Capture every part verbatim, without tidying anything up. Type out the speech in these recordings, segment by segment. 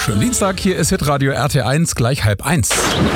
Schönen Dienstag, hier ist Hitradio R T eins, gleich halb eins.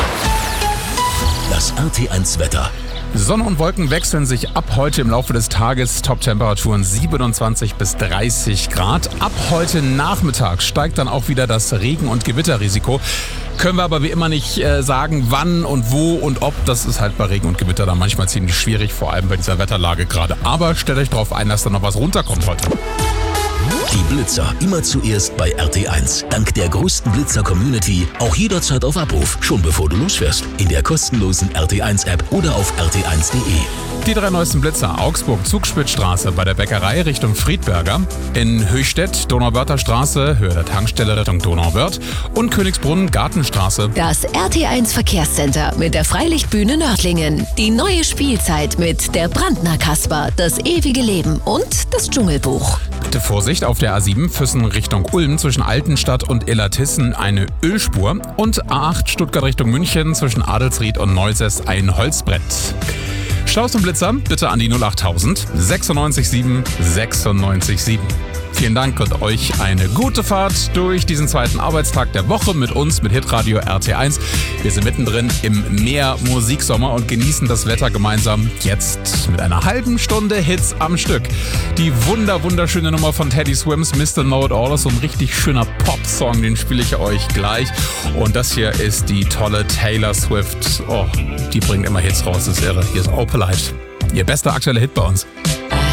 Das R T eins Wetter. Sonne und Wolken wechseln sich ab heute im Laufe des Tages. Top-Temperaturen siebenundzwanzig bis dreißig Grad. Ab heute Nachmittag steigt dann auch wieder das Regen- und Gewitterrisiko. Können wir aber wie immer nicht äh, sagen, wann und wo und ob. Das ist halt bei Regen und Gewitter dann manchmal ziemlich schwierig, vor allem bei dieser Wetterlage gerade. Aber stellt euch darauf ein, dass da noch was runterkommt heute. Die Blitzer immer zuerst bei R T eins. Dank der größten Blitzer-Community auch jederzeit auf Abruf, schon bevor du losfährst. In der kostenlosen R T eins App oder auf r t eins punkt de. Die drei neuesten Blitzer: Augsburg Zugspitzstraße bei der Bäckerei Richtung Friedberger, in Höchstädt Donauwörther Straße, Höhe der Tankstelle Richtung Donauwörth und Königsbrunn Gartenstraße. Das R T eins Verkehrscenter mit der Freilichtbühne Nördlingen. Die neue Spielzeit mit der Brandner Kasper, das ewige Leben und das Dschungelbuch. Bitte Vorsicht auf der A sieben Füssen Richtung Ulm zwischen Altenstadt und Illertissen eine Ölspur und A acht Stuttgart Richtung München zwischen Adelsried und Neuses ein Holzbrett. Staus und Blitzer bitte an die null achttausend sechsundneunzig sieben sechsundneunzig sieben. Vielen Dank und euch eine gute Fahrt durch diesen zweiten Arbeitstag der Woche mit uns, mit Hitradio R T eins. Wir sind mittendrin im Meer-Musiksommer und genießen das Wetter gemeinsam jetzt mit einer halben Stunde Hits am Stück. Die wunder wunderschöne Nummer von Teddy Swims, Mister Know It All, ist so ein richtig schöner Pop-Song, den spiele ich euch gleich. Und das hier ist die tolle Taylor Swift. Oh, die bringt immer Hits raus, das ist irre. Hier ist Oh Polite, ihr bester aktueller Hit bei uns.